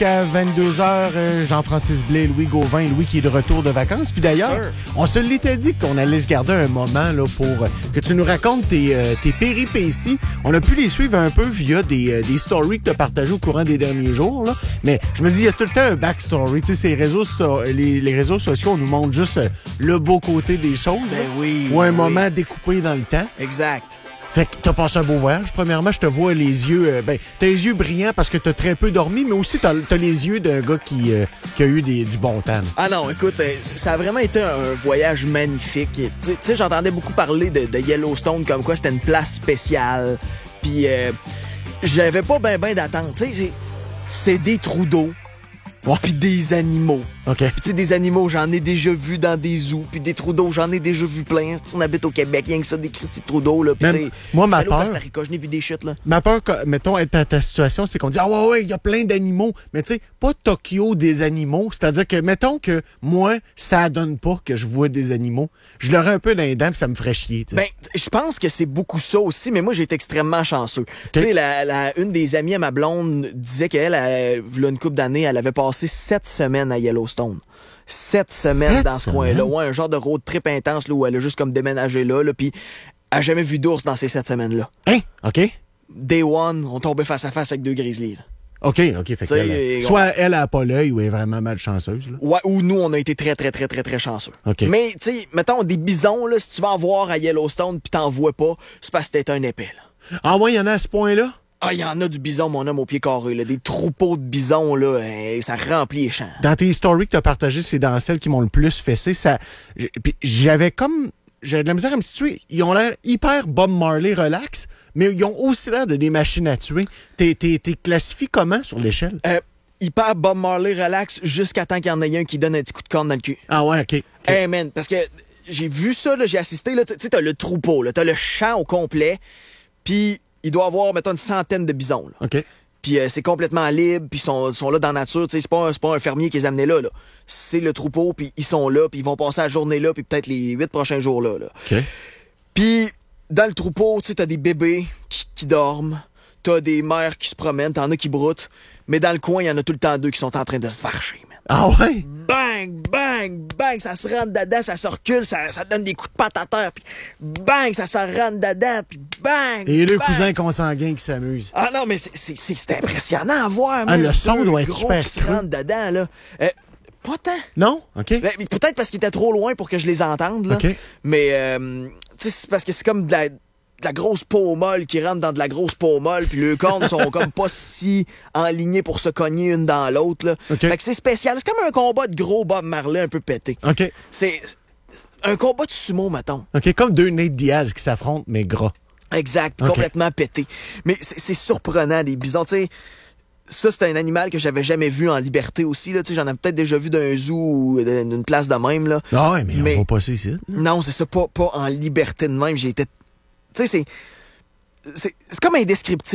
jusqu'à 22h. Jean-Francis Blais, Louis Gauvin, Louis qui est de retour de vacances. Puis d'ailleurs, on se l'était dit qu'on allait se garder un moment là pour que tu nous racontes tes péripéties. On a pu les suivre un peu via des stories que tu as partagées au courant des derniers jours. Là. Mais je me dis, il y a tout le temps un backstory. Tu sais, les réseaux sociaux, on nous montrent juste le beau côté des choses. Ben oui. Ou un moment découpé dans le temps. Exact. Fait que t'as passé un beau voyage. Premièrement, je te vois les yeux... t'as les yeux brillants parce que t'as très peu dormi, mais aussi t'as les yeux d'un gars qui a eu du bon temps. Ah non, écoute, ça a vraiment été un voyage magnifique. Tu sais, j'entendais beaucoup parler de Yellowstone comme quoi c'était une place spéciale. Puis j'avais pas ben d'attente. Tu sais, c'est des trous d'eau. Ouais. Puis des animaux. OK. Puis tu sais, des animaux, j'en ai déjà vu dans des zoos. Puis des trous d'eau, j'en ai déjà vu plein. On habite au Québec, rien que ça, des Christy de trous d'eau. Là. Puis tu sais, moi, ma peur... au Costa Rica, je n'ai vu des chutes, là. Ma peur, mettons, être à ta situation, c'est qu'on dit « Ah ouais, il y a plein d'animaux. » Mais tu sais, pas Tokyo des animaux. C'est-à-dire que, mettons que moi, ça donne pas que je vois des animaux. Je l'aurais un peu dans les dents, puis ça me ferait chier. T'sais. Ben, je pense que c'est beaucoup ça aussi, mais moi, j'ai été extrêmement chanceux. Okay. Tu sais, une des amies à ma blonde disait qu'elle, il y a une couple d'années, elle avait passé 7 semaines à Yellowstone. 7 semaines dans ce coin-là. Ouais, un genre de road trip intense là, où elle a juste comme déménagé là puis elle a jamais vu d'ours dans ces 7 semaines-là. Hein? OK. Day one, on tombait face à face avec 2 grizzlies. Là. OK. Fait que soit elle a pas l'œil ou elle est vraiment malchanceuse. Là. Ouais, ou nous, on a été très chanceux. Okay. Mais, tu sais, mettons, des bisons, là, si tu vas en voir à Yellowstone pis t'en vois pas, c'est parce que t'es un épais, là. Ah ouais, il y en a à ce point-là? Ah, il y en a du bison, mon homme, au pied carré, là. Des troupeaux de bisons, là, ça remplit les champs. Dans tes stories que t'as partagées, c'est dans celles qui m'ont le plus fessé. Puis j'avais de la misère à me situer. Ils ont l'air hyper Bob Marley relax, mais ils ont aussi l'air de des machines à tuer. T'es classifié comment sur l'échelle? Hyper Bob Marley relax jusqu'à temps qu'il y en ait un qui donne un petit coup de corne dans le cul. Ah ouais, OK. Hey man, parce que j'ai vu ça, là, j'ai assisté, là, tu sais, t'as le troupeau, là, t'as le champ au complet, puis il doit y avoir, mettons, une centaine de bisons, là. OK. Puis c'est complètement libre, puis ils sont là dans la nature, tu sais, c'est pas un fermier qui les a amenés là. C'est le troupeau, puis ils sont là, puis ils vont passer la journée là, puis peut-être les 8 prochains jours là. OK. Puis dans le troupeau, tu sais, t'as des bébés qui dorment, t'as des mères qui se promènent, t'en as qui broutent, mais dans le coin, il y en a tout le temps 2 qui sont en train de se varcher, man. Ah ouais? Bang, bang, bang, ça se rentre dedans, ça se recule, ça donne des coups de patte à terre, puis bang, ça se rentre dedans, puis bang. Et le bang. cousin consanguin qui s'amuse. Ah non, mais c'est impressionnant à voir. Ah, le son doit être super qui se rentrent dedans, là. Pas tant. Non? OK. Ben, peut-être parce qu'il était trop loin pour que je les entende, là. OK. Mais, tu sais, c'est parce que c'est comme de la grosse peau molle qui rentre dans de la grosse peau molle, puis les cornes sont comme pas si enlignées pour se cogner une dans l'autre, là. Okay. Fait que c'est spécial. C'est comme un combat de gros Bob Marley un peu pété. OK. C'est un combat de sumo, mettons. OK, comme 2 Nate Diaz qui s'affrontent, mais gras. Exact, okay. Complètement pété. Mais c'est surprenant, les bisons, tu sais. Ça, c'est un animal que j'avais jamais vu en liberté aussi, là. Tu sais, j'en ai peut-être déjà vu d'un zoo ou d'une place de même, là. Ah ouais, mais on va passer ici. Non, c'est ça, pas en liberté de même. J'ai été... Tu sais, c'est comme indescriptible.